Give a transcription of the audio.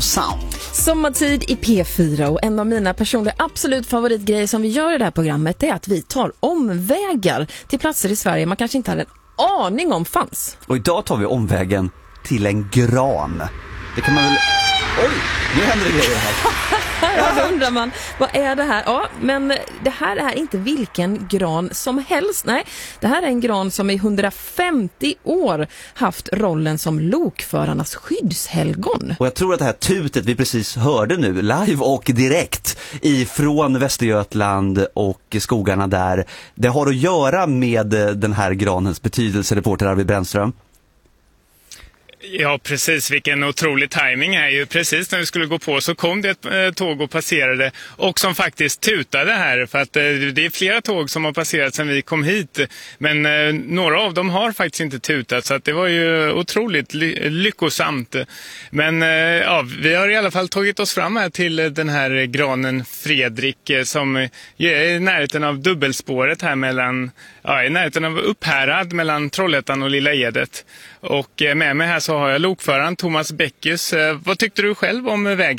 Sound. Sommartid i P4 och en av mina personliga absolut favoritgrejer som vi gör i det här programmet är att vi tar omvägar till platser i Sverige man kanske inte hade en aning om fanns. Och idag tar vi omvägen till en gran. Det kan man väl... Oj, nu händer det grejer här. Ja, då undrar man, vad är det här? Ja, men det här är inte vilken gran som helst. Nej, det här är en gran som i 150 år haft rollen som lokförarnas skyddshelgon. Och jag tror att det här tutet vi precis hörde nu, live och direkt ifrån Västergötland och skogarna där, det har att göra med den här granens betydelse, reporter Arvid Brännström. Ja, precis. Vilken otrolig timing här. Ju precis när vi skulle gå på så kom det ett tåg och passerade och som faktiskt tutade här. För att det är flera tåg som har passerat sedan vi kom hit. Men några av dem har faktiskt inte tutat, så att det var ju otroligt lyckosamt. Men ja, vi har i alla fall tagit oss fram här till den här granen Fredrik som är i närheten av dubbelspåret här mellan, ja, i närheten av Upphärad mellan Trollhättan och Lilla Edet. Och med mig här så har jag lokföraren Thomas Bäckes. Vad tyckte du själv om vägen?